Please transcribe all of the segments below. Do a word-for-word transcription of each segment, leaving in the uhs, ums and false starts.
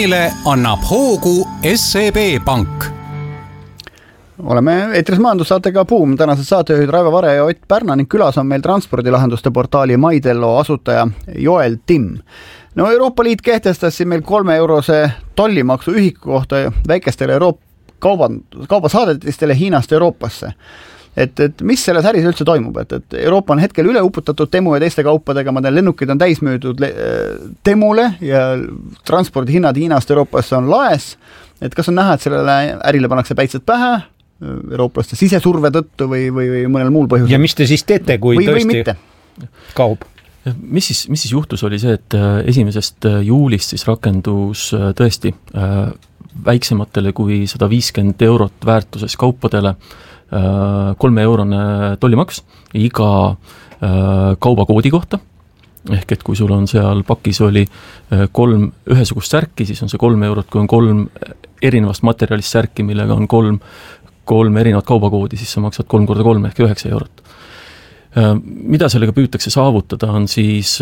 infotundile annab hoogu S E B Pank. Oleme eetris majandussaatega Buum, tänased saatejuhid Raivo Vare ja Ott Pärna ning külas on meil transpordilahenduste portaali MyTello asutaja Joel Timm. No Euroopa Liit kehtestas siin meil kolme eurose tollimaksu ühiku kohta väikestele Euroopa kauba, kaubasaadetistele Hiinast Euroopasse. Et, et mis selles äris üldse toimub, et, et Euroopa on hetkel üle uputatud temu ja teiste kaupadega, ma tean, lennukid on täis müüdud temule ja transpordihinnad Hiinast Euroopasse on laes, et kas on näha, et sellele ärile pannakse päitsed pähe eurooplaste sisesurve tõttu või, või, või mõnel muul põhjusel. Ja mis te siis teete, kui või, tõesti või kaub? Mis siis, mis siis juhtus oli see, et esimesest juulist siis rakendus tõesti väiksematele kui sada viiskümmend eurot väärtuses kaupadele kolme eurone tollimaks iga kaubakoodi kohta. Ehk et kui sul on seal pakis oli kolm ühesugust särki, siis on see kolm eurot, kui on kolm erinevast materjalist särki, millega on kolm, kolm erinevat kaubakoodi, siis sa maksad kolm korda kolm ehk üheksa eurot. Mida sellega püütakse saavutada on siis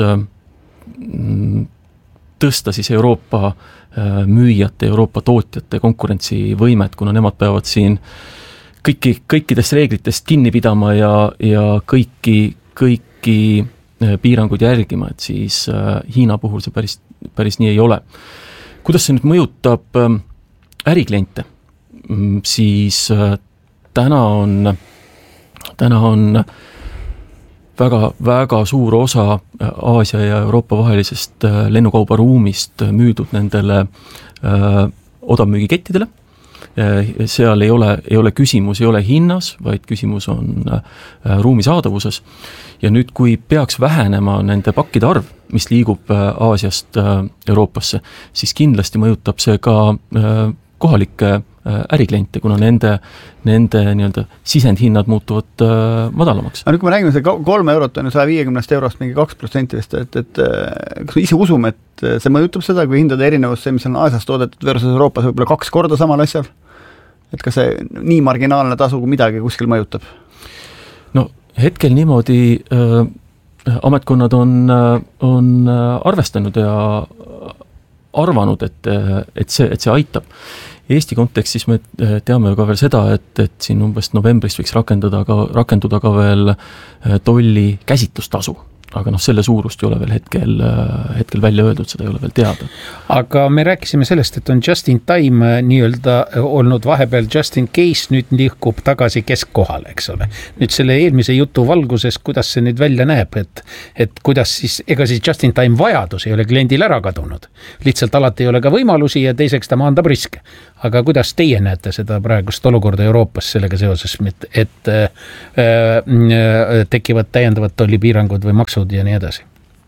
tõsta siis Euroopa müüjate, Euroopa tootjate konkurentsivõimet, kuna nemad peavad siin kõiki, kõikidest reeglitest kinni pidama ja, ja kõiki, kõiki piiranguid järgima, et siis Hiina puhul see päris, päris nii ei ole. Kuidas see nüüd mõjutab ärikliente? Siis täna on, täna on väga, väga suur osa Aasia ja Euroopa vahelisest lennukauba ruumist müüdud nendele öö, odavmüügikettidele. Seal ei ole, ei ole küsimus, ei ole hinnas, vaid küsimus on ruumi saadavuses. Ja nüüd, kui peaks vähenema nende pakkide arv, mis liigub Aasiast Euroopasse, siis kindlasti mõjutab see ka kohalikke ärikliente, kuna nende, nende nii-öelda sisendhinnad muutuvad madalamaks. Aga nüüd, kui me räägime, see kolme eurot on saja viiekümnest eurost mingi kaks protsenti vist, et, et kas me ise usume, et see mõjutab seda, kui hindade erinevus, see, mis on Aasias toodetud versus Euroopas võib-olla kaks korda samal asjal? Et kas see nii marginaalne tasu kui midagi kuskil mõjutab? No hetkel niimoodi äh, ametkonnad on, on arvestanud ja arvanud, et, et, see, et see aitab. Eesti kontekstis me teame ka veel seda, et, et siin umbes novembrist võiks rakendada ka, rakenduda ka veel tolli käsitlustasu. Aga noh, selle suurust ei ole veel hetkel, hetkel välja öeldud, seda ei ole veel teada. Aga me rääkisime sellest, et on just in time nii-öelda olnud vahepeal just in case, nüüd liikub tagasi keskkohale, eks ole. Nüüd selle eelmise jutu valguses, kuidas see nüüd välja näeb, et, et kuidas siis, ega siis just in time vajadus ei ole kliendil ära kadunud. Lihtsalt alati ei ole ka võimalusi ja teiseks ta maandab riske. Aga kuidas teie näete seda praegust olukorda Euroopas sellega seoses, et, et äh, tekivad täiendavad tollipiirangud või maksud ja nii edasi?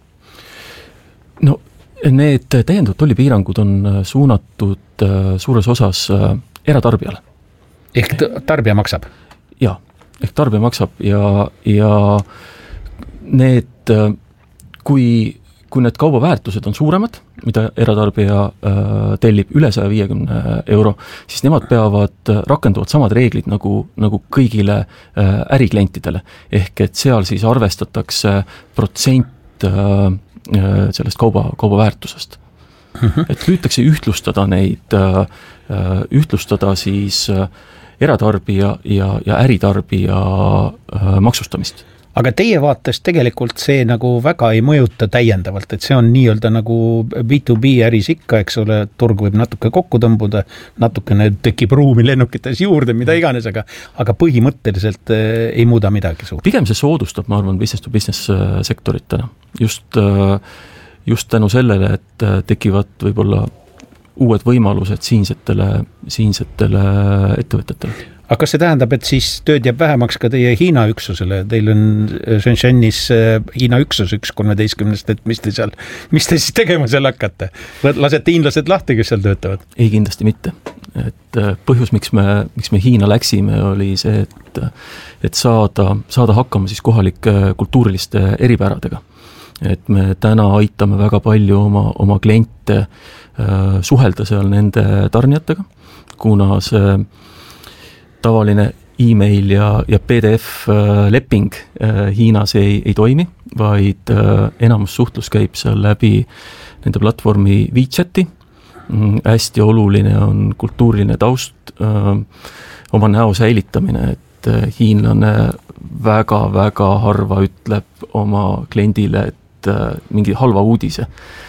No need täiendavad tollipiirangud on suunatud suures osas eratarbijale. Ehk tarbija maksab? Jaa, ehk tarbija maksab ja, ja need, kui, kui need kaubaväärtused on suuremad, mida eratarbija äh, tellib üle saja viiekümne euro, siis nemad peavad rakenduvad samad reeglid nagu, nagu kõigile äh, äriklientidele. Ehk et seal siis arvestatakse protsent äh, sellest kauba, kaubaväärtusest. Mm-hmm. Et püütakse ühtlustada neid, äh, ühtlustada siis äh, eratarbija ja, ja äritarbija äh, maksustamist. Aga teie vaates tegelikult see nagu väga ei mõjuta täiendavalt, et see on nii-öelda nagu B to B äris ikka, eks ole, turg võib natuke kokku tõmbuda, natukene tekib ruumi lennukites juurde, mida iganes, aga, aga põhimõtteliselt ei muuda midagi suurt. Pigem see soodustab, ma arvan, business to business sektoritena. Just, just tänu sellele, et tekivad võib-olla uued võimalused siinsetele, siinsetele ettevõtetele. Aga kas see tähendab, et siis tööd jääb vähemaks ka teie Hiina üksusele? Teil on Shenzhenis Hiina üksus üks kolmeteistkümnest, et mis te seal, mis te siis tegema seal hakkate? Lasete hiinlased lahti, kes seal töötavad? Ei, kindlasti mitte. Et põhjus, miks me, miks me Hiina läksime, oli see, et, et saada, saada hakkama siis kohalike kultuuriliste eripäradega. Et me täna aitame väga palju oma, oma kliente äh, suhelda seal nende tarnijatega, kuna see tavaline e-mail ja, ja P D F leping Hiinas ei, ei toimi, vaid enamus suhtlus käib seal läbi nende platvormi WeChati hästi oluline on kultuuriline taust, oma näo säilitamine, et hiinlane väga-väga harva ütleb oma kliendile, et mingi halva uudise,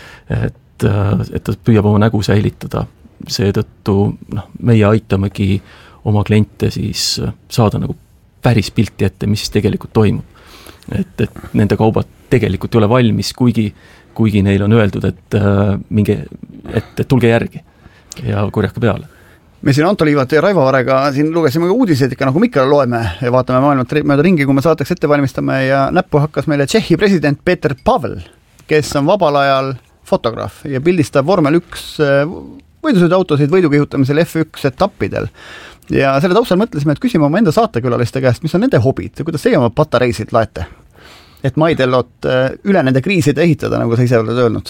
et, et ta püüab oma nägu säilitada. Seetõttu noh, meie aitamegi oma kliente siis saada nagu päris pilti ette, mis siis tegelikult toimub. Et, et nende kaubad tegelikult ei ole valmis, kuigi, kuigi neil on öeldud, et, mingi, et, et tulge järgi ja korjake peale. Me siin Anto Liivat ja Raivo Varega siin lugesime ka uudiseid ikka, nagu me ikka loeme ja vaatame maailmat mööda ringi, kui me saateks ette valmistame ja näppu hakkas meile Tšehhi president Peter Pavel, kes on vabal ajal fotograaf ja pildistab vormel üks võidusõiduautosid võidukihutamisel F üks etappidel. Ja selle taustal mõtlesime, et küsime oma enda saatekülaliste käest, mis on nende hobid ja kuidas teie oma patareisid laete, et Maidellot üle nende kriiside ehitada, nagu sa ise oled öelnud.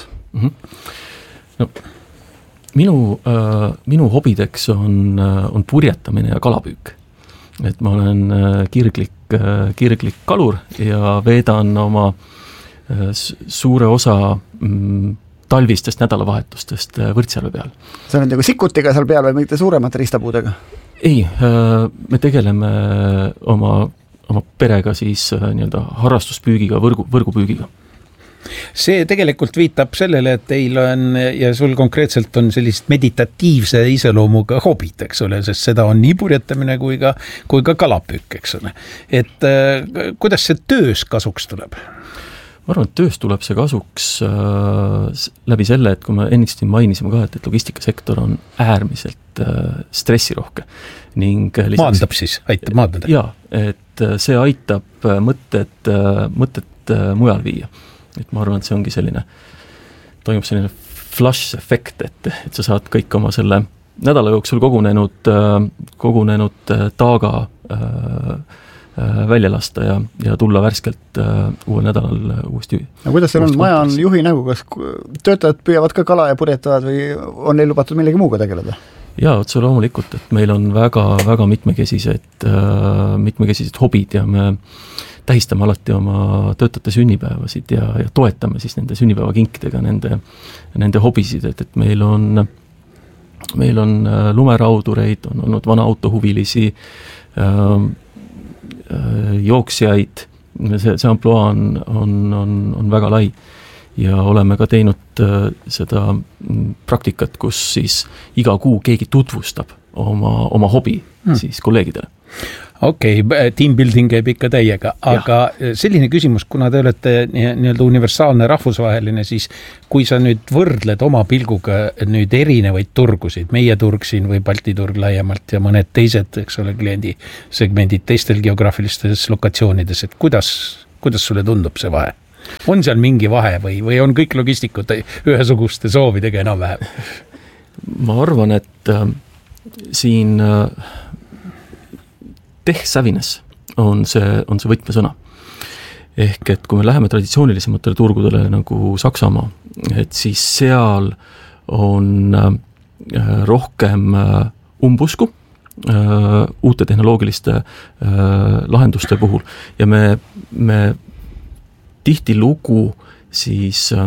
Mm-hmm. No, minu, äh, minu hobideks on, on purjetamine ja kalapüük. Et ma olen kirglik, kirglik kalur ja veedan oma äh, suure osa mm, talvistest nädalavahetustest Võrtsjärve peal. See on nagu sikutiga seal peal või mingite suuremate ristapuudega? Ei, me tegeleme oma, oma perega siis nii-öelda harrastuspüügiga, võrgu, võrgupüügiga. See tegelikult viitab sellele, et teil on ja sul konkreetselt on sellist meditatiivse iseloomuga hobid, eks ole, sest seda on nii purjetamine kui ka, kui ka kalapüük, eks ole. Et kuidas see töös kasuks tuleb? Ma arvan, et töös tuleb see kasuks äh, läbi selle, et kui me ennist mainisime ka, et, et logistikasektor on äärmiselt äh, stressirohke. Ning lisaks, maandab siis, aitab maandada. Jaa, et see aitab mõtted, mõtted mujal viia. Et ma arvan, et see ongi selline, toimub selline flash-efekt, et, et sa saad kõik oma selle nädala jooksul kogunenud, kogunenud taaga äh, välja lasta ja, ja tulla värskelt uh, uuel nädalal uuesti. No kuidas seal on, maja on juhi nägu, kas töötajad püüavad ka kala ja purjetavad või on neil lubatud millegi muuga tegeleda? Jaa, otse loomulikult, et meil on väga, väga mitmekesised, uh, mitmekesised hobid ja me tähistame alati oma töötajate sünnipäevasid ja, ja toetame siis nende sünnipäevakinkidega nende, nende hobisid, et, et meil on, meil on lumeraudureid, on olnud vana autohuvilisi, uh, jooksjaid, see, see amploa on, on, on, on väga lai ja oleme ka teinud äh, seda praktikat, kus siis iga kuu keegi tutvustab oma, oma hobi hmm. siis kolleegidele. Okei, okay, team building käib ikka täiega, aga ja. Selline küsimus, kuna te olete nii-öelda universaalne rahvusvaheline, siis kui sa nüüd võrdled oma pilguga nüüd erinevaid turgusid, meie turg siin või Balti turg laiemalt ja mõned teised, eks ole, kliendi segmendid teistel geograafilistes lokatsioonides, et kuidas, kuidas sulle tundub see vahe? On seal mingi vahe või, või on kõik logistikud ühesuguste soovidega enam-vähem? Ma arvan, et äh, siin äh, tech-savines on see, on see võtmesõna. Ehk et kui me läheme traditsioonilisematele turgudele nagu Saksamaa, et siis seal on äh, rohkem äh, umbusku äh, uute tehnoloogiliste äh, lahenduste puhul ja me, me tihti lugu siis äh,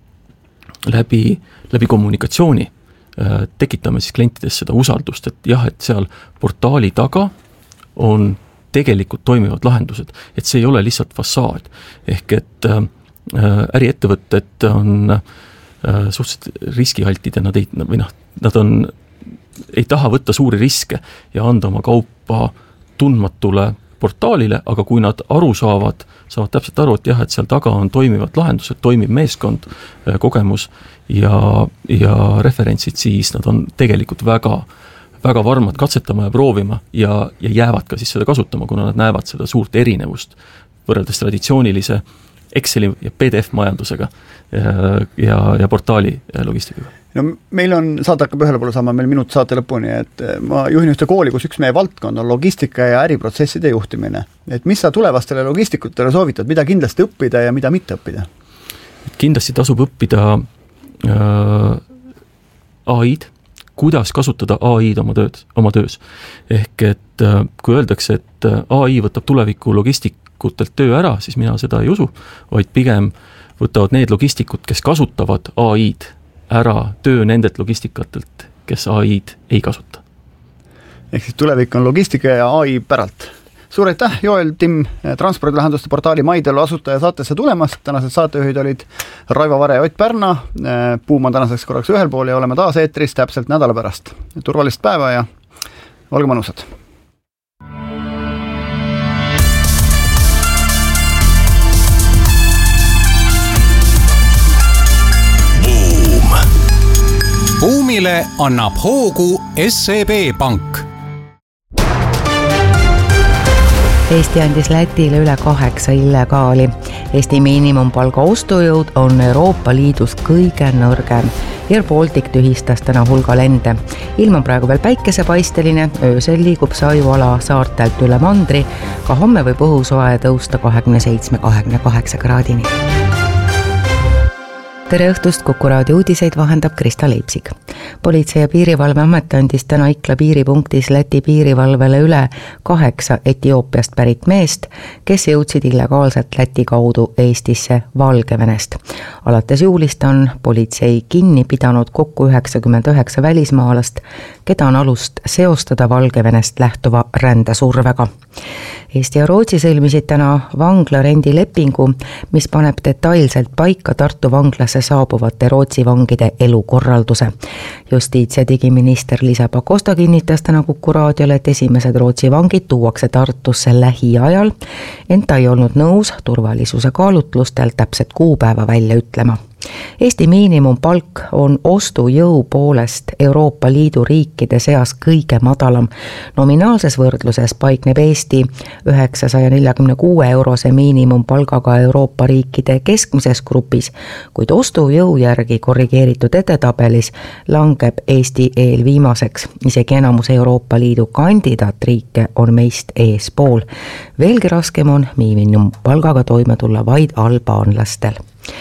läbi, läbi kommunikatsiooni äh, tekitame siis klientides seda usaldust, et jah, et seal portaali taga on tegelikult toimivad lahendused, et see ei ole lihtsalt fassaad. Ehk et äh, äriettevõtted on äh, suhteliselt riskihaltid ja nad ei, või noh, nad on, ei taha võtta suuri riske ja anda oma kaupa tundmatule portaalile, aga kui nad aru saavad, saavad täpselt aru, et jah, et seal taga on toimivad lahendused, toimib meeskond, äh, kogemus ja, ja referentsid, siis nad on tegelikult väga väga varmad katsetama ja proovima ja, ja jäävad ka siis seda kasutama, kuna nad näevad seda suurt erinevust võrreldes traditsioonilise Exceli ja P D F majandusega ja, ja, ja portaali logistikaga. No meil on, saate hakkab ühele poole saama meil minut saate lõpuni, et ma juhin ühte kooli, kus üks meie valdkond on logistika ja äriprotsesside juhtimine. Et mis sa tulevastele logistikutele soovitad, mida kindlasti õppida ja mida mitte õppida? Kindlasti tasub õppida äh, A I-d, kuidas kasutada A I-d oma, tööd, oma töös. Ehk et kui öeldakse, et A I võtab tuleviku logistikutelt töö ära, siis mina seda ei usu, vaid pigem võtavad need logistikud, kes kasutavad A I-d ära töö nendelt logistikatelt, kes A I-d ei kasuta. Ehk siis tulevik on logistika ja A I päralt. Suur aitäh, Joel Timm, transpordilahenduste portaali Maidelu asutaja saatesse tulemast. Tänased saatejuhid olid Raivo Vare ja Ott Pärna. Puum on tänaseks korraks ühel pool ja oleme taas eetris täpselt nädala pärast. Turvalist päeva ja olge mõnusad. Buumile annab hoogu S E B Pank. Eesti andis Lätile üle kaheksa illegaali. Eesti miinimumpalga ostujõud on Euroopa Liidus kõige nõrgem. Air Baltic tühistas täna hulga lende. Ilm on praegu veel päikesepaisteline, öösel liigub sajuala saartelt üle mandri, ka homme võib õhusoe tõusta kahekümne seitsme kahekümne kaheksa kraadini. Tere õhtust, Kuku raadio uudiseid vahendab Krista Leipsig. Politsei- ja piirivalveamet andis täna Ikla piiripunktis Läti piirivalvele üle kaheksa Etioopiast pärit meest, kes jõudsid illegaalselt Läti kaudu Eestisse Valgevenest. Alates juulist on politsei kinni pidanud kokku üheksakümmend üheksa välismaalast, keda on alust seostada Valgevenest lähtuva rändesurvega. Eesti ja Rootsi sõlmisid täna vanglarendi lepingu, mis paneb detailselt paika Tartu vanglasse saabuvate Rootsi vangide elukorralduse. Justiits- ja digiminister Liisa Pakosta kinnitas täna Kuku raadiole, et esimesed Rootsi vangid tuuakse Tartusse lähiajal, ent ta ei olnud nõus turvalisuse kaalutlustel täpset kuupäeva välja ütlema. Eesti miinimumpalk on ostujõu poolest Euroopa Liidu riikide seas kõige madalam. Nominaalses võrdluses paikneb Eesti üheksasaja neljakümne kuue eurose miinimumpalgaga Euroopa riikide keskmises grupis, kuid ostujõu järgi korrigeeritud edetabelis langeb Eesti eelviimaseks. Isegi enamus Euroopa Liidu kandidaatriike on meist eespool. Veelgi raskem on miinimumpalgaga toime tulla vaid albaanlastel.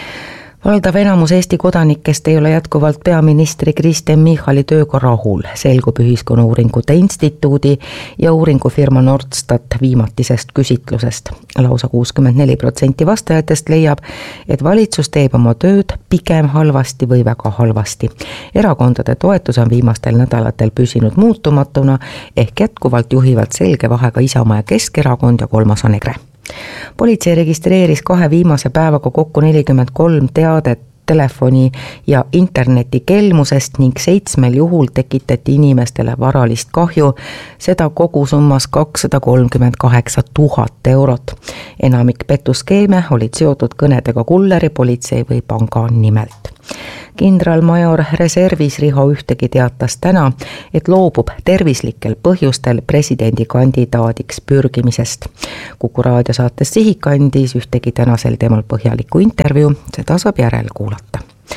Valdav enamus Eesti kodanikest ei ole jätkuvalt peaministri Kristen Michali tööga rahul, selgub Ühiskonnauuringute Instituudi ja uuringufirma Nordstat viimatisest küsitlusest. Lausa kuuskümmend neli protsenti vastajatest leiab, et valitsus teeb oma tööd pigem halvasti või väga halvasti. Erakondade toetus on viimastel nädalatel püsinud muutumatuna, ehk jätkuvalt juhivad selge vahega Isamaa ja Keskerakond ja kolmas on EKRE. Politsei registreeris kahe viimase päevaga kokku nelikümmend kolm teadet telefoni ja interneti kelmusest ning seitsmel juhul tekitati inimestele varalist kahju, seda kogusummas kakssada kolmkümmend kaheksa tuhat eurot. Enamik petuskeeme olid seotud kõnedega kulleri, politsei või panga nimelt. Kindralmajor reservis Riho Ühtegi teatas täna, et loobub tervislikel põhjustel presidendikandidaadiks pürgimisest. Kuku raadio saates Sihikandis Ühtegi tänasel teemal põhjaliku intervjuu, seda saab järel kuulata.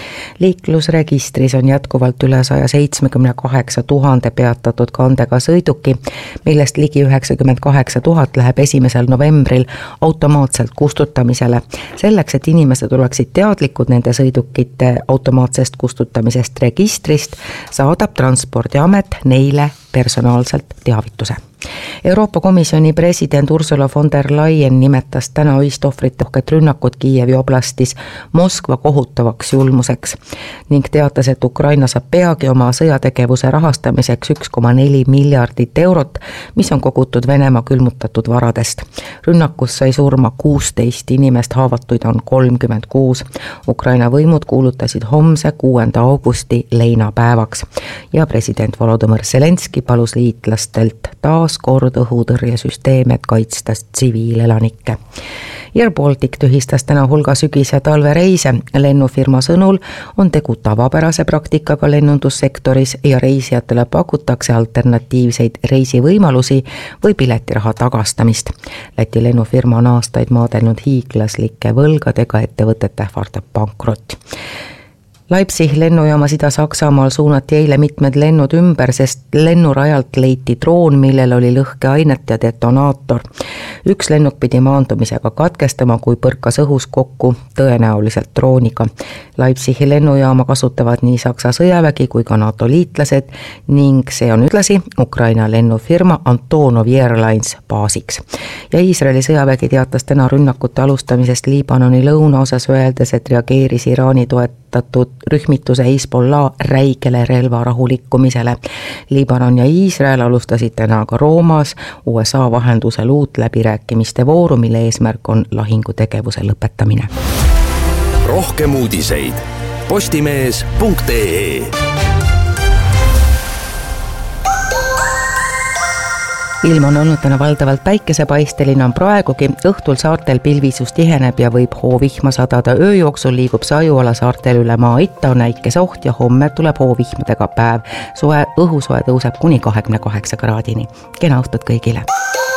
Liiklusregistris on jätkuvalt üle saja seitsmekümne kaheksa tuhande peatatud kandega sõiduki, millest ligi üheksakümmend kaheksa tuhat läheb esimesel novembril automaatselt kustutamisele. Selleks, et inimesed oleksid teadlikud nende sõidukite automaatsest kustutamisest registrist, saadab Transpordiamet neile personaalselt teavituse. Euroopa Komisjoni president Ursula von der Leyen nimetas täna öist ohvrite uhket rünnakut Kiievi oblastis Moskva kohutavaks julmuseks ning teatas, et Ukraina saab peagi oma sõjategevuse rahastamiseks üks koma neli miljardit eurot, mis on kogutud Venemaa külmutatud varadest. Rünnakus sai surma kuusteist inimest, haavatuid on kolmkümmend kuus. Ukraina võimud kuulutasid homse kuuenda augusti leinapäevaks ja president Volodõmõr Zelenski palus liitlastelt taas kord õhutõrjesüsteem, et kaitsta tsiviilelanikke. Air Baltic tühistas täna hulga sügis- ja talvereise. Lennufirma sõnul on tegu tavapärase praktikaga lennundussektoris ja reisijatele pakutakse alternatiivseid reisivõimalusi või piletiraha tagastamist. Läti lennufirma on aastaid maadelnud hiiglaslike võlgadega, ettevõtete ähvardab pankrott. Leipzig lennujaamas Ida-Saksamaal suunati eile mitmed lennud ümber, sest lennurajalt leiti droon, millel oli lõhkeainet ja detonaator. Üks lennuk pidi maandumisega katkestama, kui põrkas õhus kokku, tõenäoliselt drooniga. Leipzigi lennujaama kasutavad nii Saksa sõjavägi kui ka NATO liitlased ning see on ühtlasi Ukraina lennufirma Antonov Airlines baasiks. Ja Iisraeli sõjavägi teatas täna rünnakute alustamisest Liibanoni lõunaosas, öeldes, et reageeris Iraani toet nimetatud rühmituse Hezbollah räigele relvarahu rikkumisele. Liibanon ja Iisrael alustasid täna ka Roomas U S A vahendusel uut läbirääkimiste vooru, mille eesmärk on lahingutegevuse lõpetamine. Rohkem uudiseid postimees punkt ee. Ilm on olnud täna valdavalt päikesepaisteline on praegugi, õhtul saartel pilvisus tiheneb ja võib hoovihma sadada. Öö jooksul liigub see ajuala saartel üle maa itta, on näikese oht ja homme tuleb hoovihmadega päev. Soe õhusoe tõuseb kuni kahekümne kaheksa kraadini. Kena õhtut kõigile!